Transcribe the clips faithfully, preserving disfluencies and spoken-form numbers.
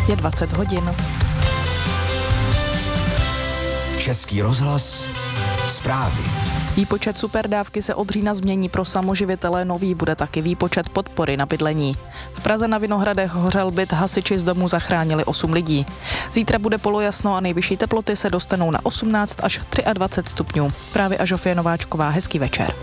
Je dvacet hodin. Český rozhlas, zprávy. Výpočet superdávky se od října změní pro samoživitele, nový bude taky výpočet podpory na bydlení. V Praze na Vinohradech hořel byt, hasiči z domu zachránili osm lidí. Zítra bude polojasno a nejvyšší teploty se dostanou na osmnáct až dvacet tři stupňů. Právě a Žofie Nováčková, hezký večer.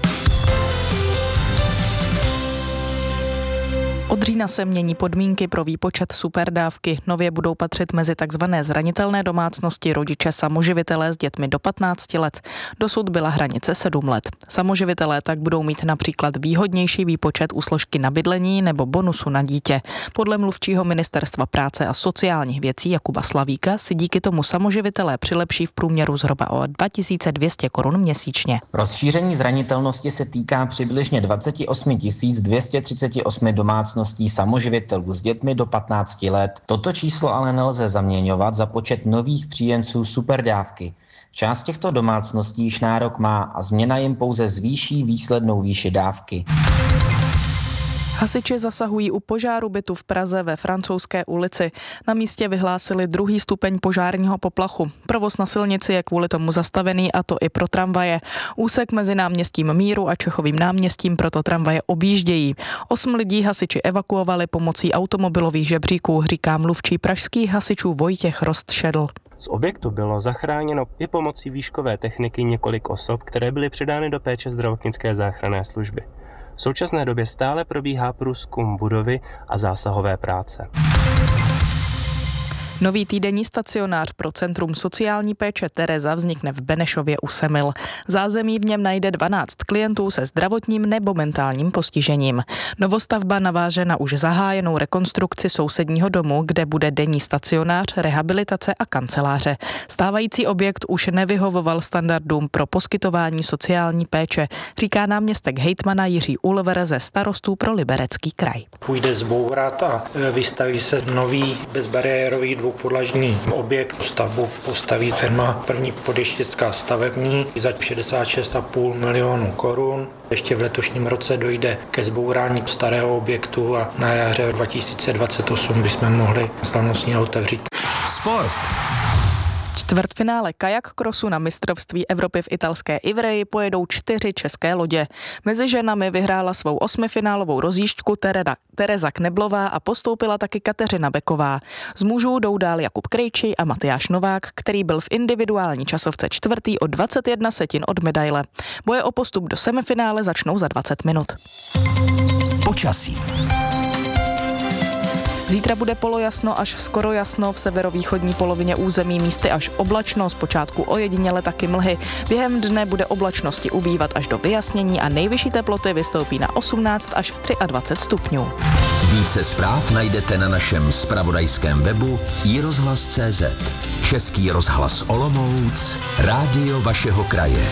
Od října se mění podmínky pro výpočet superdávky. Nově budou patřit mezi takzvané zranitelné domácnosti rodiče samoživitelé s dětmi do patnácti let. Dosud byla hranice sedm let. Samoživitelé tak budou mít například výhodnější výpočet u složky na bydlení nebo bonusu na dítě. Podle mluvčího Ministerstva práce a sociálních věcí Jakuba Slavíka si díky tomu samoživitelé přilepší v průměru zhruba o dva tisíce dvě stě korun měsíčně. Rozšíření zranitelnosti se týká přibližně dvacet osm tisíc dvě stě třicet osm domácností samoživitelů s dětmi do patnácti let. Toto číslo ale nelze zaměňovat za počet nových příjemců superdávky. Část těchto domácností již nárok má a změna jim pouze zvýší výslednou výši dávky. Hasiči zasahují u požáru bytu v Praze ve Francouzské ulici. Na místě vyhlásili druhý stupeň požárního poplachu. Provoz na silnici je kvůli tomu zastavený, a to i pro tramvaje. Úsek mezi náměstím Míru a Čechovým náměstím proto tramvaje objíždějí. Osm lidí hasiči evakuovali pomocí automobilových žebříků, říká mluvčí pražských hasičů Vojtěch Rostšedl. Z objektu bylo zachráněno i pomocí výškové techniky několik osob, které byly předány do péče zdravotnické záchranné služby. V současné době stále probíhá průzkum budovy a zásahové práce. Nový týdenní stacionář pro Centrum sociální péče Tereza vznikne v Benešově u Semil. Zázemí v něm najde dvanáct klientů se zdravotním nebo mentálním postižením. Novostavba naváže na už zahájenou rekonstrukci sousedního domu, kde bude denní stacionář, rehabilitace a kanceláře. Stávající objekt už nevyhovoval standardům pro poskytování sociální péče, říká náměstek hejtmana Jiří Ulver ze Starostů pro Liberecký kraj. Půjde zbourat a vystaví se nový bezbariérový dvoupodlažní objekt. Stavbu postaví firma První Podještěcká stavební za šedesát šest a půl milionu korun. Ještě v letošním roce dojde ke zbourání starého objektu a na jaře dva tisíce dvacet osm bychom mohli slavnostně otevřít. Sport. Čtvrtfinále kajak krosu na mistrovství Evropy v italské Ivreji pojedou čtyři české lodě. Mezi ženami vyhrála svou osmifinálovou rozjížďku Tereda, Tereza Kneblová a postoupila taky Kateřina Beková. Z mužů jdou dál Jakub Krejčí a Matyáš Novák, který byl v individuální časovce čtvrtý o dvacet jedna setin od medaile. Boje o postup do semifinále začnou za dvacet minut. Počasí. Zítra bude polojasno až skoro jasno, v severovýchodní polovině území místy až oblačno, zpočátku ojediněle taky mlhy. Během dne bude oblačnosti ubývat až do vyjasnění a nejvyšší teploty vystoupí na osmnáct až dvacet tři stupňů. Více zpráv najdete na našem zpravodajském webu i rozhlas tečka cé zet. Český rozhlas Olomouc, rádio vašeho kraje.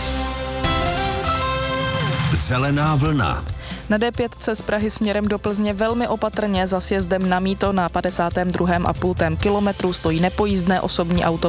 Zelená vlna. Na dé pět z Prahy směrem do Plzně velmi opatrně, za sjezdem na Mýto na padesátém druhém a půl kilometru stojí nepojízdné osobní auto